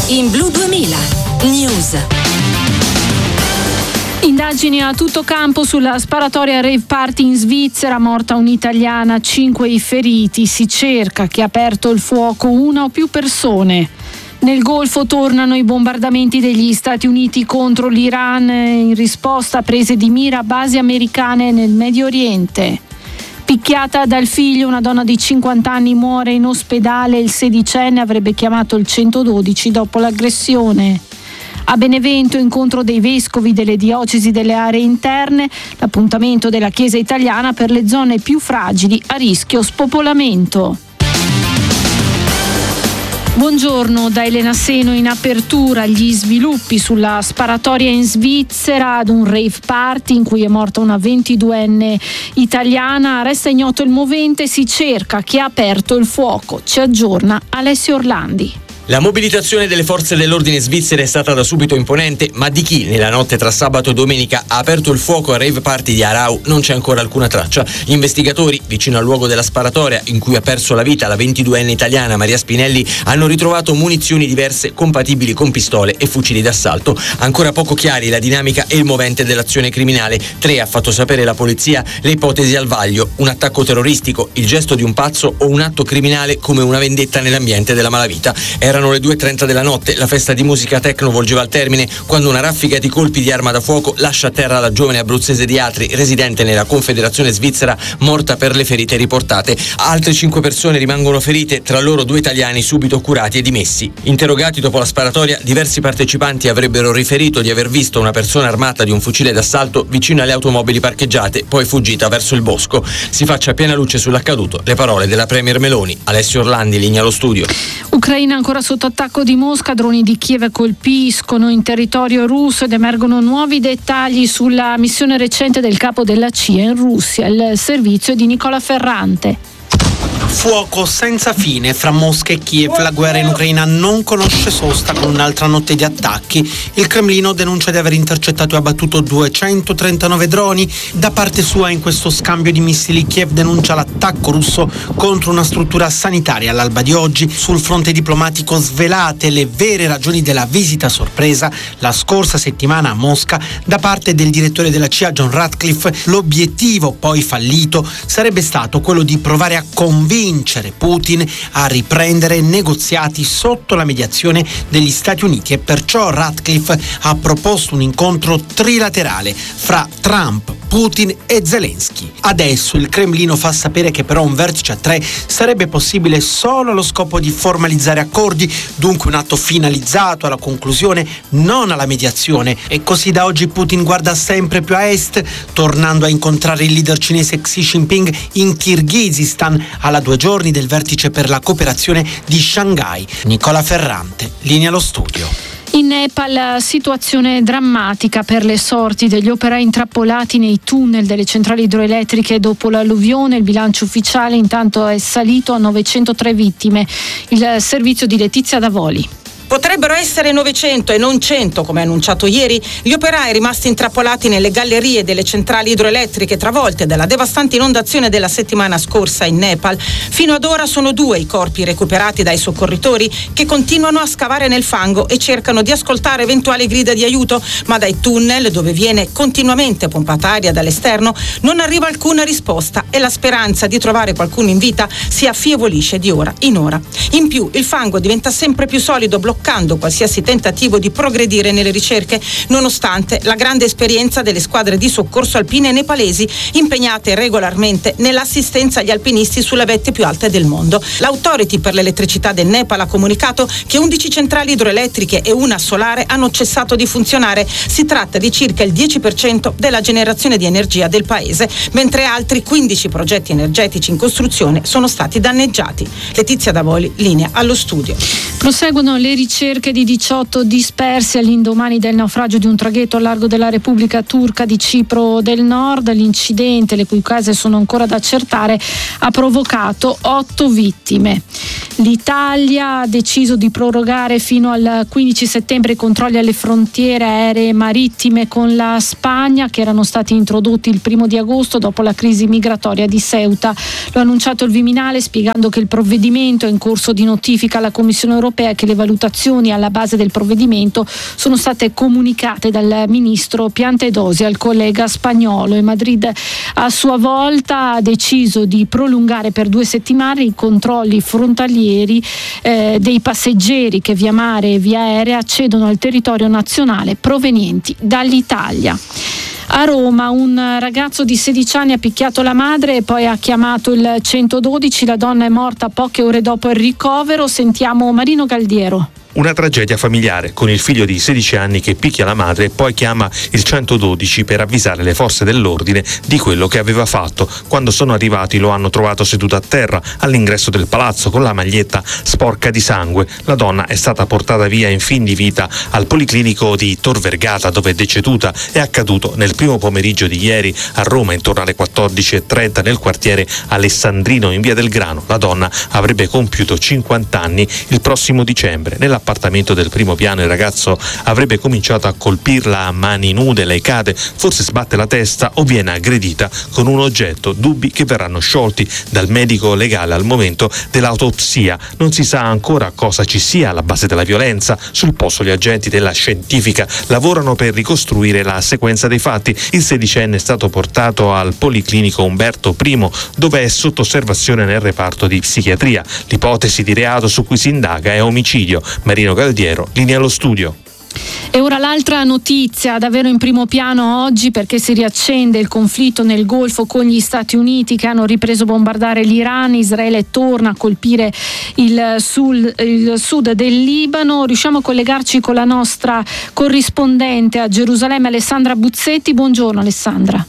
in Blu 2000 News. Indagini a tutto campo sulla sparatoria rave party in Svizzera, morta un'italiana, 5 i feriti. Si cerca chi ha aperto il fuoco, una o più persone. Nel Golfo tornano i bombardamenti degli Stati Uniti contro l'Iran in risposta a prese di mira a basi americane nel Medio Oriente. Picchiata dal figlio, una donna di 50 anni muore in ospedale. Il 16enne avrebbe chiamato il 112 dopo l'aggressione. A Benevento, incontro dei vescovi delle diocesi delle aree interne, l'appuntamento della Chiesa italiana per le zone più fragili a rischio spopolamento. Buongiorno da Elena Seno. In apertura gli sviluppi sulla sparatoria in Svizzera ad un rave party in cui è morta una 22enne italiana. Resta ignoto il movente, si cerca chi ha aperto il fuoco. Ci aggiorna Alessio Orlandi. La mobilitazione delle forze dell'ordine svizzere è stata da subito imponente, ma di chi nella notte tra sabato e domenica ha aperto il fuoco a rave party di Aarau non c'è ancora alcuna traccia. Gli investigatori, vicino al luogo della sparatoria in cui ha perso la vita la 22enne italiana Maria Spinelli, hanno ritrovato munizioni diverse compatibili con pistole e fucili d'assalto. Ancora poco chiari la dinamica e il movente dell'azione criminale. 3 ha fatto sapere la polizia le ipotesi al vaglio: un attacco terroristico, il gesto di un pazzo o un atto criminale come una vendetta nell'ambiente della malavita. Erano le 2:30 della notte, la festa di musica techno volgeva al termine quando una raffica di colpi di arma da fuoco lascia a terra la giovane abruzzese di Atri, residente nella Confederazione Svizzera, morta per le ferite riportate. Altre 5 persone rimangono ferite, tra loro 2 italiani subito curati e dimessi. Interrogati dopo la sparatoria, diversi partecipanti avrebbero riferito di aver visto una persona armata di un fucile d'assalto vicino alle automobili parcheggiate, poi fuggita verso il bosco. Si faccia piena luce sull'accaduto. Le parole della Premier Meloni. Alessio Orlandi, linea allo studio. Ucraina ancora sotto attacco di Mosca, droni di Kiev colpiscono in territorio russo ed emergono nuovi dettagli sulla missione recente del capo della CIA in Russia. Il servizio è di Nicola Ferrante. Fuoco senza fine fra Mosca e Kiev. La guerra in Ucraina non conosce sosta con un'altra notte di attacchi. Il Cremlino denuncia di aver intercettato e abbattuto 239 droni. Da parte sua, in questo scambio di missili, Kiev denuncia l'attacco russo contro una struttura sanitaria all'alba di oggi. Sul fronte diplomatico, svelate le vere ragioni della visita sorpresa la scorsa settimana a Mosca da parte del direttore della CIA John Ratcliffe. L'obiettivo, poi fallito, sarebbe stato quello di provare a convincere Putin a riprendere negoziati sotto la mediazione degli Stati Uniti, e perciò Ratcliffe ha proposto un incontro trilaterale fra Trump, Putin e Zelensky. Adesso il Cremlino fa sapere che però un vertice a 3 sarebbe possibile solo allo scopo di formalizzare accordi, dunque un atto finalizzato alla conclusione, non alla mediazione. E così da oggi Putin guarda sempre più a est, tornando a incontrare il leader cinese Xi Jinping in Kirghizistan alla 2 giorni del vertice per la cooperazione di Shanghai. Nicola Ferrante, linea allo studio. In Nepal situazione drammatica per le sorti degli operai intrappolati nei tunnel delle centrali idroelettriche dopo l'alluvione. Il bilancio ufficiale intanto è salito a 903 vittime. Il servizio di Letizia Davoli. Potrebbero essere 900 e non 100, come annunciato ieri, gli operai rimasti intrappolati nelle gallerie delle centrali idroelettriche travolte dalla devastante inondazione della settimana scorsa in Nepal. Fino ad ora sono 2 i corpi recuperati dai soccorritori, che continuano a scavare nel fango e cercano di ascoltare eventuali grida di aiuto, ma dai tunnel, dove viene continuamente pompata aria dall'esterno, non arriva alcuna risposta e la speranza di trovare qualcuno in vita si affievolisce di ora in ora. In più, il fango diventa sempre più solido, bloccando qualsiasi tentativo di progredire nelle ricerche, nonostante la grande esperienza delle squadre di soccorso alpine nepalesi impegnate regolarmente nell'assistenza agli alpinisti sulle vette più alte del mondo. L'Authority per l'elettricità del Nepal ha comunicato che 11 centrali idroelettriche e una solare hanno cessato di funzionare. Si tratta di circa il 10% della generazione di energia del paese, mentre altri 15 progetti energetici in costruzione sono stati danneggiati. Letizia Davoli, linea allo studio. Proseguono le ricerche di 18 dispersi all'indomani del naufragio di un traghetto al largo della Repubblica Turca di Cipro del Nord. L'incidente, le cui cause sono ancora da accertare, ha provocato 8 vittime. L'Italia ha deciso di prorogare fino al 15 settembre i controlli alle frontiere aeree e marittime con la Spagna, che erano stati introdotti il 1 di agosto dopo la crisi migratoria di Ceuta. Lo ha annunciato il Viminale, spiegando che il provvedimento è in corso di notifica alla Commissione europea e che le valutazioni motivazioni alla base del provvedimento sono state comunicate dal ministro Piantedosi al collega spagnolo, e Madrid a sua volta ha deciso di prolungare per 2 settimane i controlli frontalieri dei passeggeri che via mare e via aerea accedono al territorio nazionale provenienti dall'Italia. A Roma un ragazzo di 16 anni ha picchiato la madre e poi ha chiamato il 112. La donna è morta poche ore dopo il ricovero. Sentiamo Marino Galdiero. Una tragedia familiare con il figlio di 16 anni che picchia la madre e poi chiama il 112 per avvisare le forze dell'ordine di quello che aveva fatto. Quando sono arrivati lo hanno trovato seduto a terra all'ingresso del palazzo con la maglietta sporca di sangue. La donna è stata portata via in fin di vita al policlinico di Tor Vergata, dove è deceduta. È accaduto nel primo pomeriggio di ieri a Roma intorno alle 14:30 nel quartiere Alessandrino in via del Grano. La donna avrebbe compiuto 50 anni il prossimo dicembre. Nell'appartamento del primo piano il ragazzo avrebbe cominciato a colpirla a mani nude, lei cade, forse sbatte la testa o viene aggredita con un oggetto, dubbi che verranno sciolti dal medico legale. Al momento dell'autopsia non si sa ancora cosa ci sia alla base della violenza. Sul posto gli agenti della scientifica lavorano per ricostruire la sequenza dei fatti. Il 16enne è stato portato al Policlinico Umberto I, dove è sotto osservazione nel reparto di psichiatria. L'ipotesi di reato su cui si indaga è omicidio. Marino Galdiero, linea allo studio. E ora l'altra notizia davvero in primo piano oggi, perché si riaccende il conflitto nel Golfo con gli Stati Uniti che hanno ripreso a bombardare l'Iran. Israele torna a colpire il sud del Libano. Riusciamo a collegarci con la nostra corrispondente a Gerusalemme, Alessandra Buzzetti. Buongiorno Alessandra.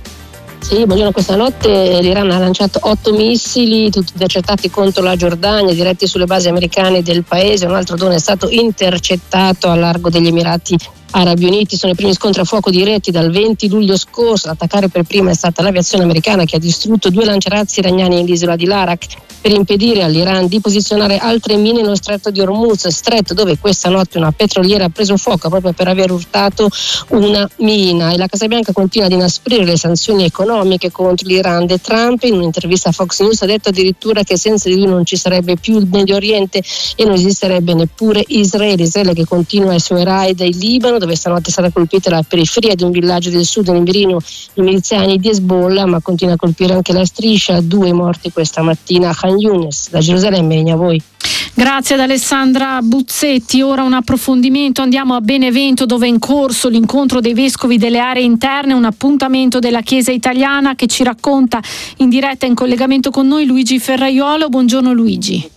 Sì, buongiorno. Questa notte l'Iran ha lanciato 8 missili, tutti intercettati contro la Giordania, diretti sulle basi americane del paese. Un altro drone è stato intercettato a largo degli Emirati Arabi Uniti. Sono i primi scontri a fuoco diretti dal 20 luglio scorso. Ad attaccare per prima è stata l'aviazione americana, che ha distrutto 2 lanciarazzi iraniani nell'isola di Larak per impedire all'Iran di posizionare altre mine nello stretto di Hormuz, stretto dove questa notte una petroliera ha preso fuoco proprio per aver urtato una mina. E la Casa Bianca continua ad inasprire le sanzioni economiche contro l'Iran. De Trump in un'intervista a Fox News ha detto addirittura che senza di lui non ci sarebbe più il Medio Oriente e non esisterebbe neppure Israele che continua i suoi raid in Libano, dove stanotte è stata colpita la periferia di un villaggio del sud nigeriano, i miliziani di Hezbollah, ma continua a colpire anche la striscia. 2 morti questa mattina a Khan Younis. Da Gerusalemme, a voi. Grazie ad Alessandra Buzzetti. Ora un approfondimento, andiamo a Benevento, dove è in corso l'incontro dei vescovi delle aree interne, un appuntamento della Chiesa italiana che ci racconta in diretta in collegamento con noi Luigi Ferraiolo. Buongiorno Luigi.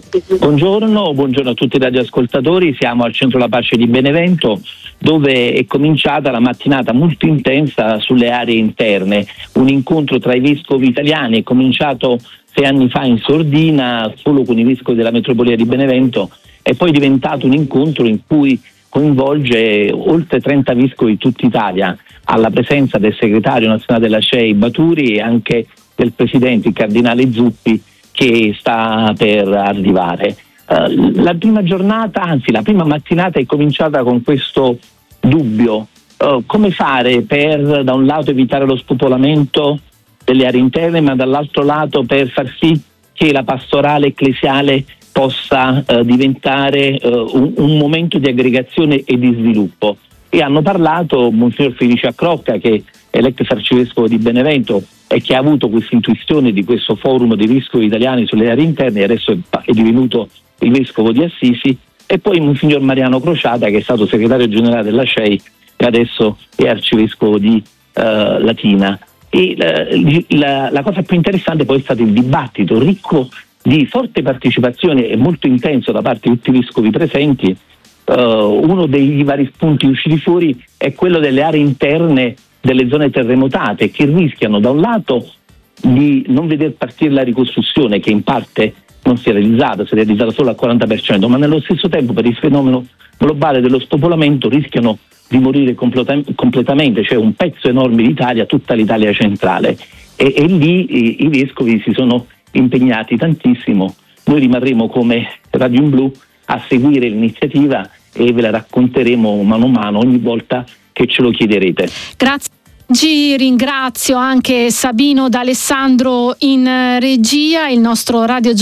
Buongiorno a tutti i radioascoltatori. Siamo al Centro La Pace di Benevento, dove è cominciata la mattinata molto intensa sulle aree interne. Un incontro tra i vescovi italiani è cominciato 6 anni fa in sordina solo con i vescovi della metropolia di Benevento, è poi diventato un incontro in cui coinvolge oltre 30 vescovi di tutta Italia, alla presenza del segretario nazionale della CEI Baturi e anche del presidente, il cardinale Zuppi, che sta per arrivare. La prima giornata, anzi la prima mattinata, è cominciata con questo dubbio: come fare per da un lato evitare lo spopolamento delle aree interne, ma dall'altro lato per far sì che la pastorale ecclesiale possa diventare un momento di aggregazione e di sviluppo. E hanno parlato Monsignor Felice Accrocca, che è l'ex arcivescovo di Benevento e che ha avuto questa intuizione di questo forum dei vescovi italiani sulle aree interne, e adesso è divenuto il vescovo di Assisi, e poi Monsignor Mariano Crociata, che è stato segretario generale della CEI e adesso è arcivescovo di Latina. E la cosa più interessante poi è stato il dibattito ricco di forte partecipazione e molto intenso da parte di tutti i vescovi presenti. Uno dei vari spunti usciti fuori è quello delle aree interne delle zone terremotate, che rischiano da un lato di non veder partire la ricostruzione, che in parte non si è realizzata solo al 40%, ma nello stesso tempo per il fenomeno globale dello spopolamento rischiano di morire completamente, cioè un pezzo enorme d'Italia, tutta l'Italia centrale, e lì i vescovi si sono impegnati tantissimo. Noi rimarremo come Radio in Blu a seguire l'iniziativa e ve la racconteremo mano a mano ogni volta che ce lo chiederete. Grazie. Ringrazio anche Sabino D'Alessandro in regia, il nostro radio